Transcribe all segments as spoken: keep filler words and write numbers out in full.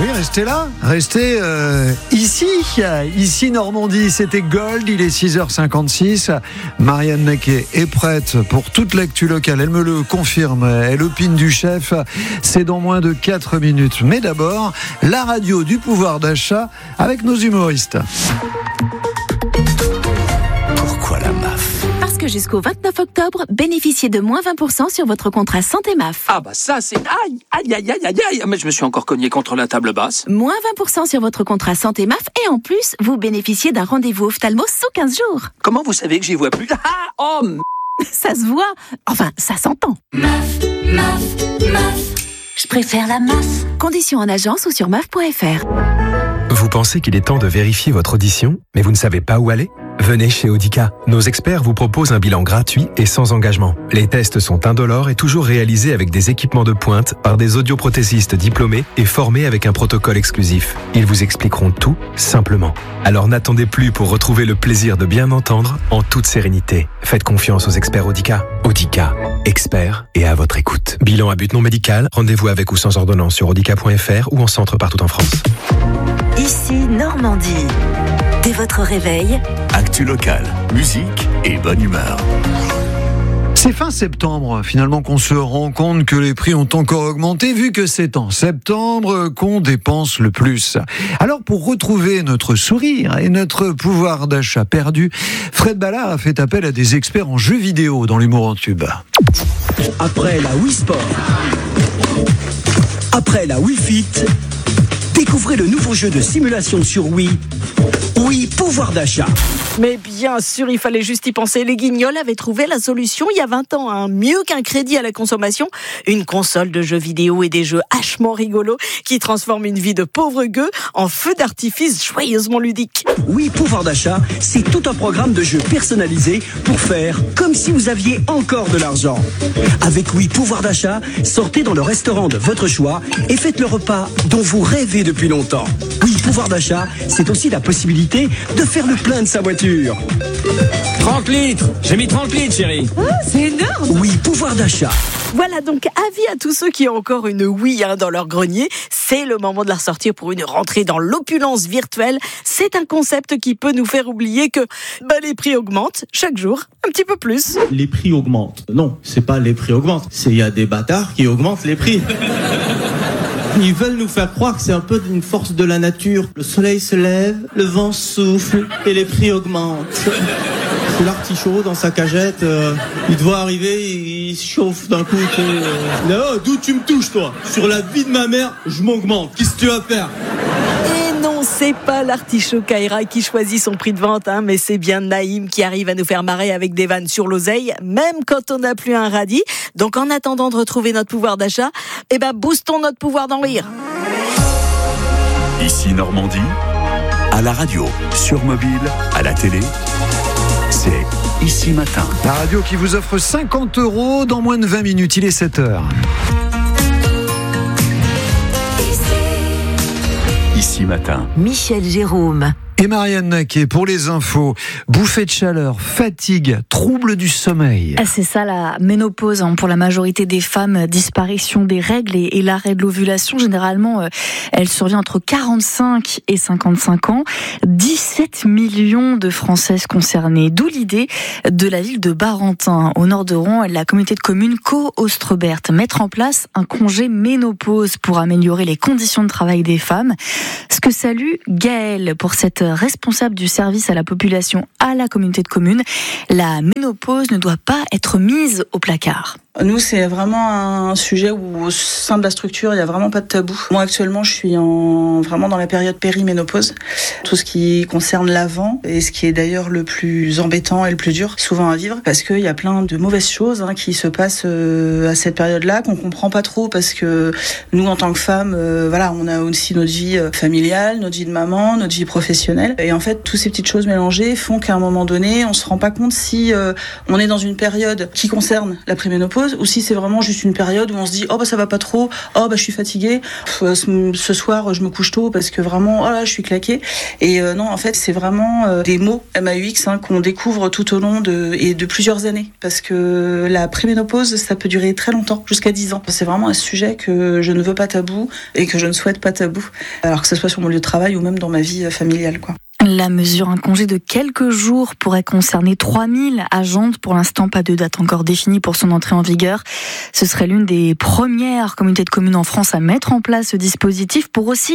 Oui, restez là, restez euh, ici, ici Normandie, c'était Gold, il est six heures cinquante-six. Marianne Naquet est prête pour toute l'actu locale, elle me le confirme, elle opine du chef, c'est dans moins de quatre minutes. Mais d'abord, la radio du pouvoir d'achat avec nos humoristes. Pourquoi la M A F ? Parce que jusqu'au vingt-neuf octobre, bénéficiez de moins vingt pour cent sur votre contrat santé M A F. Ah bah ça c'est... Aïe, aïe, aïe, aïe, aïe, aïe. Mais je me suis encore cogné contre la table basse. Moins vingt pour cent sur votre contrat santé M A F et en plus, vous bénéficiez d'un rendez-vous ophtalmo sous quinze jours. Comment vous savez que j'y vois plus ? Ah, oh, m... Ça se voit. Enfin, ça s'entend. M A F, M A F, M A F. Je préfère la M A F. Conditions en agence ou sur M A F point F R. Vous pensez qu'il est temps de vérifier votre audition, mais vous ne savez pas où aller ? Venez chez Audica. Nos experts vous proposent un bilan gratuit et sans engagement. Les tests sont indolores et toujours réalisés avec des équipements de pointe par des audioprothésistes diplômés et formés avec un protocole exclusif. Ils vous expliqueront tout simplement. Alors n'attendez plus pour retrouver le plaisir de bien entendre en toute sérénité. Faites confiance aux experts Audica. Audica, experts et à votre écoute. Bilan à but non médical, rendez-vous avec ou sans ordonnance sur audica point F R ou en centre partout en France. Ici Normandie. Dès votre réveil, Actu locale, musique et bonne humeur. C'est fin septembre, finalement, qu'on se rend compte que les prix ont encore augmenté, vu que c'est en septembre qu'on dépense le plus. Alors, pour retrouver notre sourire et notre pouvoir d'achat perdu, Fred Ballard a fait appel à des experts en jeux vidéo dans l'humour en tube. Après la Wii Sport, après la Wii Fit, découvrez le nouveau jeu de simulation sur Wii, Wii Pouvoir d'achat. Mais bien sûr, il fallait juste y penser. Les Guignols avaient trouvé la solution il y a vingt ans. Hein. Mieux qu'un crédit à la consommation, une console de jeux vidéo et des jeux hachement rigolos qui transforment une vie de pauvre gueux en feu d'artifice joyeusement ludique. Wii Pouvoir d'achat, c'est tout un programme de jeux personnalisés pour faire comme si vous aviez encore de l'argent. Avec Wii Pouvoir d'achat, sortez dans le restaurant de votre choix et faites le repas dont vous rêvez depuis longtemps. Wii Pouvoir d'achat, c'est aussi la possibilité de faire le plein de sa voiture. trente litres. J'ai mis trente litres, chérie. Oh, c'est énorme. Oui, pouvoir d'achat. Voilà, donc avis à tous ceux qui ont encore une Wii hein, dans leur grenier. C'est le moment de la ressortir pour une rentrée dans l'opulence virtuelle. C'est un concept qui peut nous faire oublier que bah, les prix augmentent chaque jour un petit peu plus. Les prix augmentent. Non, c'est pas les prix augmentent. C'est il y a des bâtards qui augmentent les prix. Ils veulent nous faire croire que c'est un peu une force de la nature. Le soleil se lève, le vent souffle et les prix augmentent. C'est l'artichaut dans sa cagette. Euh, il doit arriver, il se chauffe d'un coup. Euh, là, oh, d'où tu me touches, toi ? Sur la vie de ma mère, je m'augmente. Qu'est-ce que tu vas faire ? Et non, c'est pas l'artichaut Kaira qui choisit son prix de vente, hein, mais c'est bien Naïm qui arrive à nous faire marrer avec des vannes sur l'oseille, même quand on n'a plus un radis. Donc en attendant de retrouver notre pouvoir d'achat, eh ben boostons notre pouvoir d'en rire. Ici Normandie, à la radio, sur mobile, à la télé, c'est Ici Matin. La radio qui vous offre cinquante euros dans moins de vingt minutes, il est sept heures. Ici Matin. Michel Jérôme. Et Marianne Naquet pour les infos. Bouffée de chaleur, fatigue, troubles du sommeil. C'est ça la ménopause hein, pour la majorité des femmes, disparition des règles et, et l'arrêt de l'ovulation. Généralement, euh, elle survient entre quarante-cinq et cinquante-cinq ans. dix-sept millions de Françaises concernées. D'où l'idée de la ville de Barentin, au nord de Rouen, et de la communauté de communes Co-Ostrobert, mettre en place un congé ménopause pour améliorer les conditions de travail des femmes. Ce que salue Gaëlle pour cette responsable du service à la population à la communauté de communes. La ménopause ne doit pas être mise au placard. Nous, c'est vraiment un sujet où, au sein de la structure, il n'y a vraiment pas de tabou. Moi, actuellement, je suis en, vraiment dans la période périménopause. Tout ce qui concerne l'avant, et ce qui est d'ailleurs le plus embêtant et le plus dur, souvent à vivre, parce qu'il y a plein de mauvaises choses hein, qui se passent euh, à cette période-là, qu'on comprend pas trop, parce que nous, en tant que femmes, euh, voilà, on a aussi notre vie familiale, notre vie de maman, notre vie professionnelle. Et en fait, toutes ces petites choses mélangées font qu'à un moment donné, on se rend pas compte si euh, on est dans une période qui concerne la préménopause, ménopause ou si c'est vraiment juste une période où on se dit oh bah ça va pas trop, oh bah je suis fatiguée, ce, ce soir je me couche tôt parce que vraiment oh là je suis claquée. Et euh, non, en fait c'est vraiment euh, des mots M A U X hein, qu'on découvre tout au long de et de plusieurs années, parce que la préménopause ça peut durer très longtemps, jusqu'à dix ans. C'est vraiment un sujet que je ne veux pas tabou et que je ne souhaite pas tabou, alors que ce soit sur mon lieu de travail ou même dans ma vie familiale, quoi. La mesure, un congé de quelques jours, pourrait concerner trois mille agentes. Pour l'instant, pas de date encore définie pour son entrée en vigueur. Ce serait l'une des premières communautés de communes en France à mettre en place ce dispositif pour aussi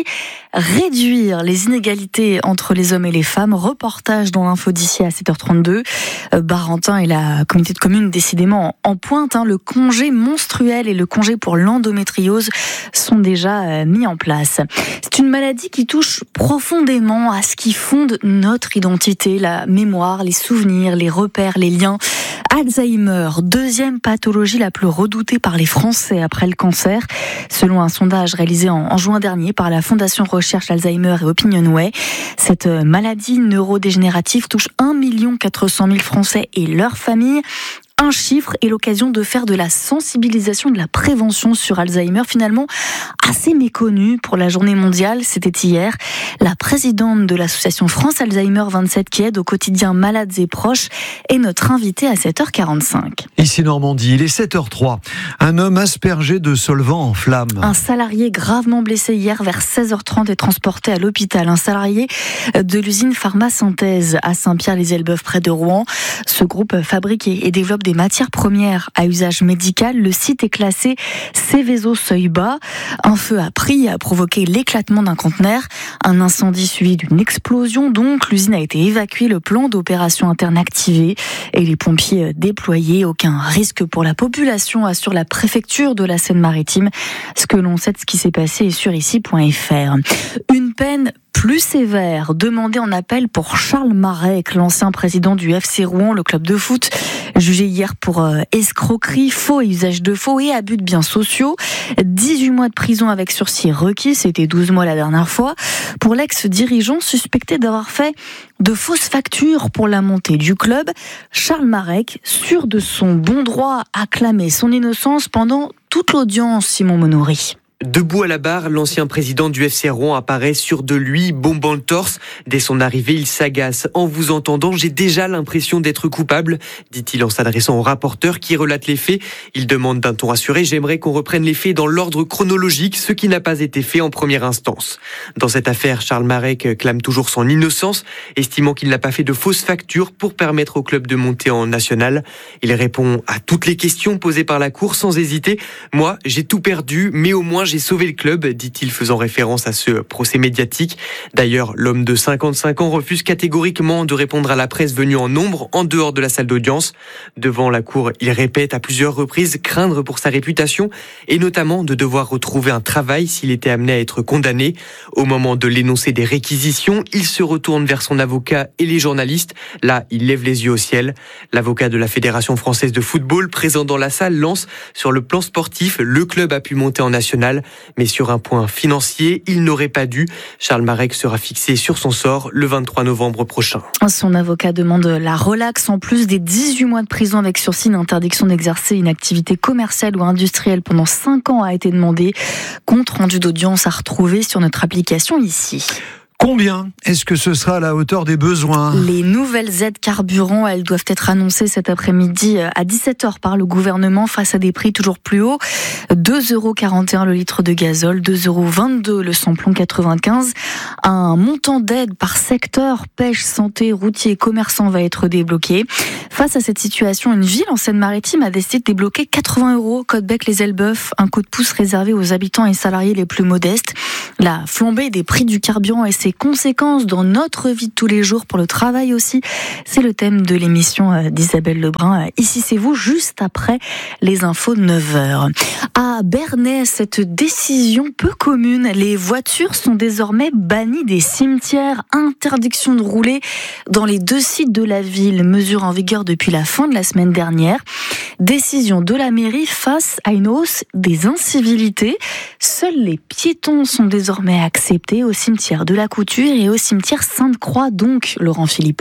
réduire les inégalités entre les hommes et les femmes. Reportage dans l'info d'ici à sept heures trente-deux. Barentin et la communauté de communes décidément en pointe. Hein. Le congé menstruel et le congé pour l'endométriose sont déjà mis en place. C'est une maladie qui touche profondément à ce qui fonde notre identité, la mémoire, les souvenirs, les repères, les liens. Alzheimer, deuxième pathologie la plus redoutée par les Français après le cancer. Selon un sondage réalisé en, en juin dernier par la Fondation Recherche Alzheimer et Opinionway, cette maladie neurodégénérative touche un million quatre cent mille Français et leurs familles. Un chiffre et l'occasion de faire de la sensibilisation, de la prévention sur Alzheimer, finalement assez méconnue pour la journée mondiale. C'était hier. La présidente de l'association France Alzheimer vingt-sept, qui aide au quotidien malades et proches, est notre invitée à sept heures quarante-cinq. Ici Normandie, il est sept heures trois. Un homme aspergé de solvant en flammes. Un salarié gravement blessé hier vers seize heures trente est transporté à l'hôpital. Un salarié de l'usine Pharma-Synthèse à Saint-Pierre-les-Elbeuf près de Rouen. Ce groupe fabrique et développe des matières premières à usage médical. Le site est classé Céveso seuil bas. Un feu a pris et a provoqué l'éclatement d'un conteneur. Un incendie suivi d'une explosion. Donc, l'usine a été évacuée, le plan d'opération interne activé et les pompiers déployés. Aucun risque pour la population, assure la préfecture de la Seine-Maritime. Ce que l'on sait de ce qui s'est passé est sur ici point f r. Une peine plus sévère, demandé en appel pour Charles Marek, l'ancien président du F C Rouen, le club de foot, jugé hier pour euh, escroquerie, faux et usage de faux et abus de biens sociaux. dix-huit mois de prison avec sursis requis, c'était douze mois la dernière fois, pour l'ex-dirigeant suspecté d'avoir fait de fausses factures pour la montée du club. Charles Marek, sûr de son bon droit, a clamé son innocence pendant toute l'audience, Simon Monoury. Debout à la barre, l'ancien président du F C Rouen apparaît sûr de lui, bombant le torse. Dès son arrivée, il s'agace. En vous entendant, j'ai déjà l'impression d'être coupable, dit-il en s'adressant au rapporteur qui relate les faits. Il demande d'un ton rassuré, j'aimerais qu'on reprenne les faits dans l'ordre chronologique, ce qui n'a pas été fait en première instance. Dans cette affaire, Charles Marek clame toujours son innocence, estimant qu'il n'a pas fait de fausses factures pour permettre au club de monter en national. Il répond à toutes les questions posées par la cour sans hésiter. Moi, j'ai tout perdu, mais au moins j'ai sauvé le club, dit-il, faisant référence à ce procès médiatique. D'ailleurs, l'homme de cinquante-cinq ans refuse catégoriquement de répondre à la presse venue en nombre en dehors de la salle d'audience. Devant la cour, il répète à plusieurs reprises craindre pour sa réputation et notamment de devoir retrouver un travail s'il était amené à être condamné. Au moment de l'énoncé des réquisitions, il se retourne vers son avocat et les journalistes. Là, il lève les yeux au ciel. L'avocat de la Fédération française de football, présent dans la salle, lance sur le plan sportif, le club a pu monter en national. Mais sur un point financier, il n'aurait pas dû. Charles Marek sera fixé sur son sort le vingt-trois novembre prochain. Son avocat demande la relaxe en plus des dix-huit mois de prison avec sursis. Une interdiction d'exercer une activité commerciale ou industrielle pendant cinq ans a été demandée. Compte rendu d'audience à retrouver sur notre application ici. Combien est-ce que ce sera à la hauteur des besoins ? Les nouvelles aides carburant, elles doivent être annoncées cet après-midi à dix-sept heures par le gouvernement face à des prix toujours plus hauts. deux euros quarante et un le litre de gazole, deux euros vingt-deux le samplon quatre-vingt-quinze. Un montant d'aide par secteur, pêche, santé, routier, commerçant va être débloqué. Face à cette situation, une ville en Seine-Maritime a décidé de débloquer quatre-vingts euros. Côte-Bec-les-Elbeuf, un coup de pouce réservé aux habitants et salariés les plus modestes. La flambée des prix du carburant et ses conséquences dans notre vie de tous les jours, pour le travail aussi, c'est le thème de l'émission d'Isabelle Lebrun. Ici c'est vous, juste après les infos de neuf heures. À Bernay, cette décision peu commune, les voitures sont désormais bannies des cimetières. Interdiction de rouler dans les deux sites de la ville, mesure en vigueur depuis la fin de la semaine dernière. Décision de la mairie face à une hausse des incivilités. Seuls les piétons sont désormais acceptés au cimetière de la Couture et au cimetière Sainte-Croix, donc, Laurent Philippot.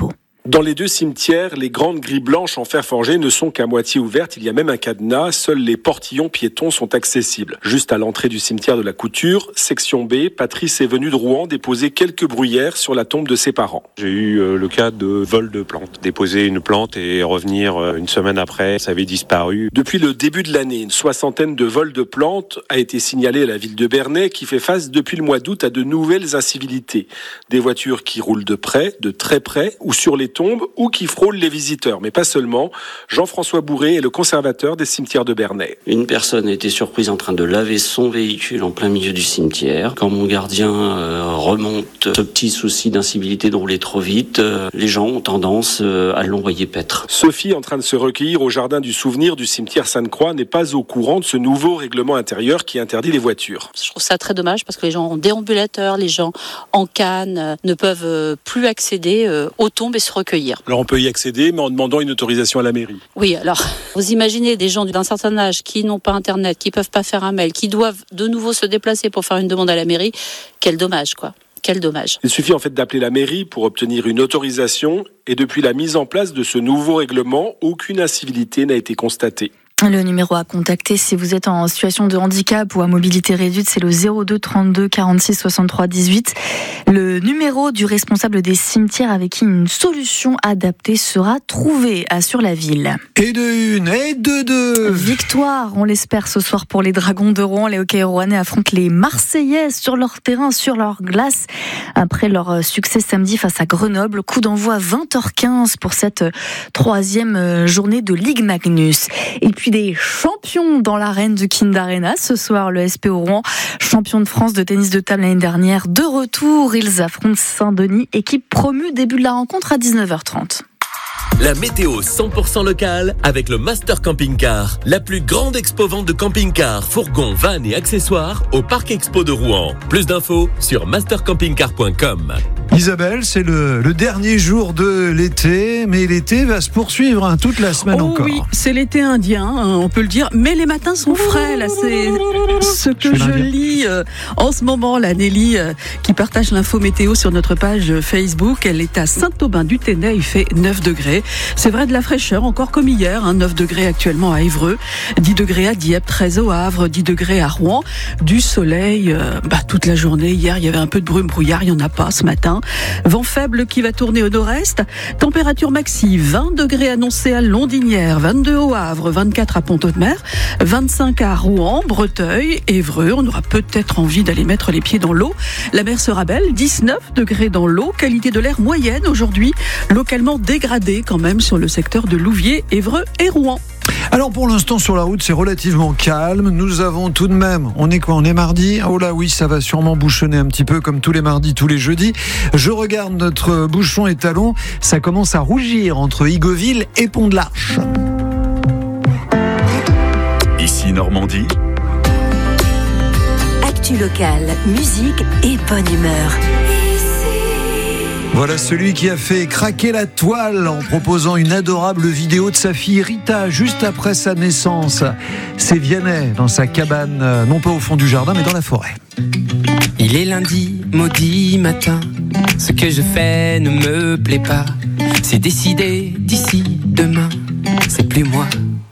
Dans les deux cimetières, les grandes grilles blanches en fer forgé ne sont qu'à moitié ouvertes. Il y a même un cadenas. Seuls les portillons piétons sont accessibles. Juste à l'entrée du cimetière de la Couture, section B, Patrice est venu de Rouen déposer quelques bruyères sur la tombe de ses parents. J'ai eu euh, le cas de vol de plantes. Déposer une plante et revenir euh, une semaine après, ça avait disparu. Depuis le début de l'année, une soixantaine de vols de plantes a été signalée à la ville de Bernay qui fait face depuis le mois d'août à de nouvelles incivilités. Des voitures qui roulent de près, de très près ou sur les tombes ou qui frôlent les visiteurs, mais pas seulement. Jean-François Bourré est le conservateur des cimetières de Bernay. Une personne a été surprise en train de laver son véhicule en plein milieu du cimetière. Quand mon gardien euh, remonte ce petit souci d'incivilité de rouler trop vite, euh, les gens ont tendance euh, à l'envoyer paître. Sophie, en train de se recueillir au jardin du souvenir du cimetière Sainte-Croix, n'est pas au courant de ce nouveau règlement intérieur qui interdit les voitures. Je trouve ça très dommage parce que les gens en déambulateur, les gens en canne euh, ne peuvent plus accéder euh, aux tombes et se recueillir. Alors on peut y accéder, mais en demandant une autorisation à la mairie. Oui, alors vous imaginez des gens d'un certain âge qui n'ont pas internet, qui peuvent pas faire un mail, qui doivent de nouveau se déplacer pour faire une demande à la mairie. Quel dommage, quoi. Quel dommage. Il suffit en fait d'appeler la mairie pour obtenir une autorisation et depuis la mise en place de ce nouveau règlement, aucune incivilité n'a été constatée. Le numéro à contacter si vous êtes en situation de handicap ou à mobilité réduite, c'est le zéro deux trente-deux quarante-six soixante-trois dix-huit. Le numéro du responsable des cimetières avec qui une solution adaptée sera trouvée, assure la ville. Et de une, et de deux. Victoire, on l'espère ce soir pour les Dragons de Rouen. Les hockey rouennais affrontent les Marseillaises sur leur terrain, sur leur glace. Après leur succès samedi face à Grenoble, coup d'envoi vingt heures quinze pour cette troisième journée de Ligue Magnus. Et puis des champions dans l'arène du Kind Arena ce soir, le S P O Rouen, champion de France de tennis de table l'année dernière, de retour, ils affrontent Saint-Denis, équipe promue, début de la rencontre à dix-neuf heures trente. La météo cent pour cent locale avec le Master Camping Car, la plus grande expo-vente de camping-cars, fourgons, vannes et accessoires au Parc Expo de Rouen. Plus d'infos sur master camping car point com. Isabelle, c'est le, le dernier jour de l'été, mais l'été va se poursuivre hein, toute la semaine oh encore. Oui, c'est l'été indien, hein, on peut le dire, mais les matins sont frais. Là, c'est ce que je, je lis euh, en ce moment. Là, Nelly, euh, qui partage l'info météo sur notre page Facebook, elle est à Saint-Aubin-du-Ténay, il fait neuf degrés. C'est vrai, de la fraîcheur, encore comme hier, hein, neuf degrés actuellement à Évreux, dix degrés à Dieppe, treize au Havre, dix degrés à Rouen, du soleil euh, bah, toute la journée. Hier, il y avait un peu de brume brouillard, il n'y en a pas ce matin. Vent faible qui va tourner au nord-est. Température maxi, vingt degrés annoncés à Londinière, vingt-deux au Havre, vingt-quatre à Pont-Audemer, vingt-cinq à Rouen, Breteuil, Évreux. On aura peut-être envie d'aller mettre les pieds dans l'eau. La mer sera belle, dix-neuf degrés dans l'eau. Qualité de l'air moyenne aujourd'hui, localement dégradée quand même sur le secteur de Louviers, Évreux et Rouen. Alors pour l'instant sur la route c'est relativement calme. Nous avons tout de même, on est quoi, on est mardi. Oh là oui, ça va sûrement bouchonner un petit peu comme tous les mardis, tous les jeudis. Je regarde notre bouchon étalon, ça commence à rougir entre Igoville et Pont de l'Arche. Ici Normandie. Actu locale, musique et bonne humeur. Voilà celui qui a fait craquer la toile en proposant une adorable vidéo de sa fille Rita juste après sa naissance. C'est Vianney dans sa cabane, non pas au fond du jardin mais dans la forêt. Il est lundi, maudit matin. Ce que je fais ne me plaît pas. C'est décidé d'ici demain. C'est plus moi.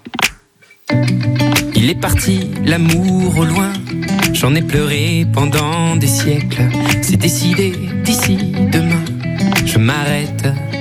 Il est parti, l'amour au loin. J'en ai pleuré pendant des siècles. C'est décidé d'ici demain. Je m'arrête